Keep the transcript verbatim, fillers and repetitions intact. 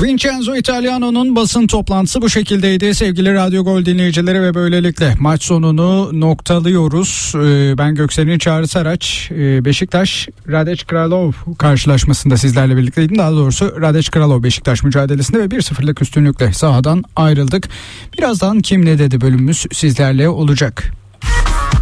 Vincenzo Italiano'nun basın toplantısı bu şekildeydi sevgili Radyo Gol dinleyicileri ve böylelikle maç sonunu noktalıyoruz. Ben Göksel'in Çağrı Saraç, Beşiktaş Radec Kralov karşılaşmasında sizlerle birlikteydim. Daha doğrusu Radec Kralov Beşiktaş mücadelesinde ve bir sıfırlık üstünlükle sahadan ayrıldık. Birazdan Kim Ne Dedi bölümümüz sizlerle olacak.